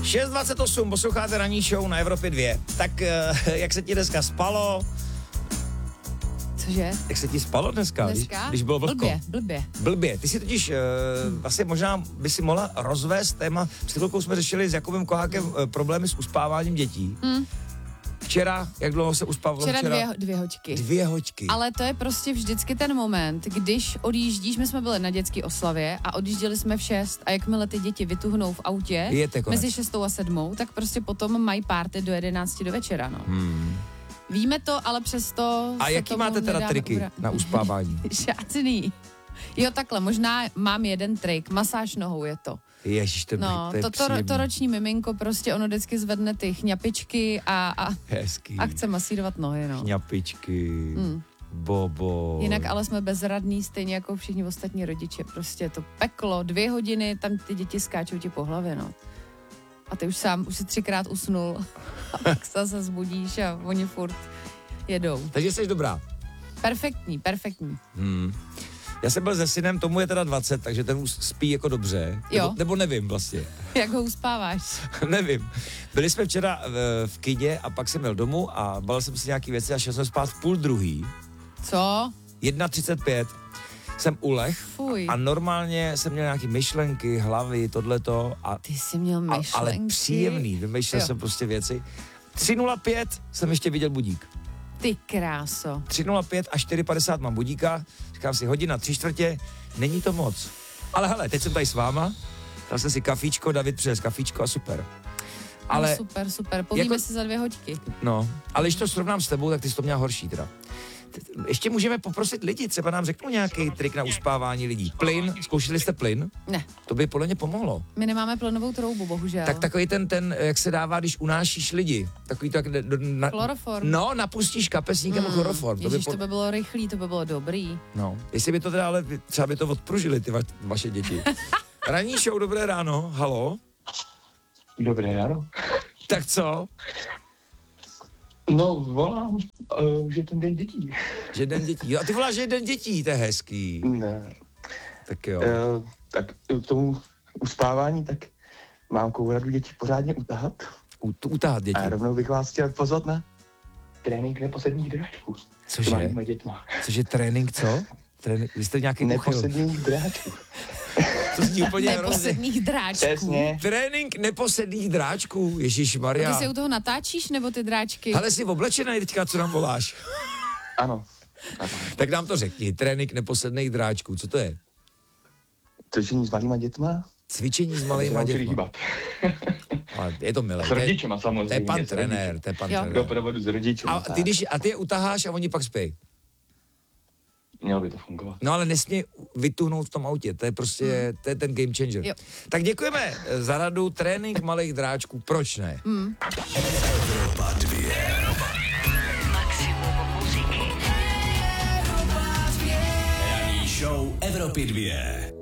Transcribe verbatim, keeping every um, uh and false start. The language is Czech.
šest dvacet osm, posloucháte ranní show na Evropě dva. Tak jak se ti dneska spalo? Cože? Jak se ti spalo dneska, dneska? Když, když bylo vlhko? Blbě, blbě. Blbě. Ty si totiž, uh, hmm. vlastně možná by si mohla rozvést téma. Před chvilkou jsme řešili s Jakubem Kohákem uh, problémy s uspáváním dětí. Hmm. Včera, jak dlouho se uspávalo? Včera, včera? Dvě, dvě hoďky. Dvě hoďky. Ale to je prostě vždycky ten moment, když odjíždíš, my jsme byli na dětské oslavě a odjížděli jsme v šest a jakmile ty děti vytuhnou v autě mezi šestou a sedmou, tak prostě potom mají párty do jedenácti do večera, no. Hmm. Víme to, ale přesto... A jaký máte teda triky ubra... na uspávání? Žádný. Jo, takhle, možná mám jeden trik, masáž nohou je to. Ježiš, to, no, to je to, to, to roční miminko prostě ono vždycky zvedne ty chňapičky a, a, a chce masírovat nohy, no. Chňapičky, mm. bobo. Jinak ale jsme bezradní, stejně jako všichni ostatní rodiče. Prostě to peklo, dvě hodiny, tam ty děti skáčou ti po hlavě, no. A ty už sám, už si třikrát usnul a pak se zase zbudíš a oni furt jedou. Takže jsi dobrá. Perfektní, perfektní. Hmm. Já jsem byl se synem, tomu je teda dvacet, takže ten už spí jako dobře. Jo. Nebo, nebo nevím vlastně. Jak ho uspáváš? Nevím. Byli jsme včera v, v kině a pak jsem jel domů a balil jsem si nějaký věci a šel jsem spát v půl druhý. Co? jedna třicet pět. Jsem uleh. Fuj. A normálně jsem měl nějaký myšlenky, hlavy, tohleto. A, Ty jsi měl myšlenky? A, ale příjemný, vymýšlel jo. jsem prostě věci. tři nula pět jsem ještě viděl budík. Ty kráso. tři nula pět a čtyři padesát mám budíka, říkám si hodina, tři čtvrtě, není to moc. Ale hele, teď jsem tady s váma, dal jsem si kafíčko, David přines kafíčko a super. Ale, no super, super, povíme jako, si za dvě hoďky. No, ale když to srovnám s tebou, tak ty jsi to měla horší teda. Ještě můžeme poprosit lidi, třeba nám řeknou nějaký trik na uspávání lidí. Plyn, zkoušeli jste plyn? Ne. To by podle mě pomohlo. My nemáme plynovou troubu, bohužel. Tak takový ten, ten, jak se dává, když unášíš lidi. Takový to, jak... Na, chloroform. No, napustíš kapesníkem mm, chloroform. Ježiš, to by, po... to by bylo rychlý, to by bylo dobrý. No, jestli by to teda, ale třeba by to odpružili ty va, vaše děti. Ranní show, dobré ráno, halo? Dobré ráno. Tak co? No, volám, uh, že ten den dětí. Že den dětí. Jo, a ty voláš, že je den dětí, to je hezký. Ne. Tak jo. Uh, tak k tomu uspávání, tak mám radu děti pořádně utahat. U, utahat děti. A rovnou bych vás chtěl pozvat na trénink neposedních dráčků. Cože? Cože trénink co? Trénink, vy jste nějaký neposedních dráčků. To zní úplně neposedných dráčků. Přesně. Trénink neposedných dráčků, ježišmarja. A ty si u toho natáčíš, nebo ty dráčky? Ale jsi oblečený teďka, co nám voláš? Ano. ano. Tak nám to řekni, trénink neposedných dráčků, co to je? Cvičení s malýma dětma. Cvičení s malýma dětma. Ale je to milé. S rodičema samozřejmě. To je pan trenér, to je pan trenér. Doprovodu s rodičema. A ty, když, a ty je utaháš a oni pak spějí. Mělo by to fungovat. No ale nesmí vytuhnout v tom autě, to je prostě, hmm. to je ten game changer. Jo. Tak děkujeme za radu, trénink malých dráčků, proč ne? Hmm. Evropa dva. Maximum muziky. Ranní show Evropy dva.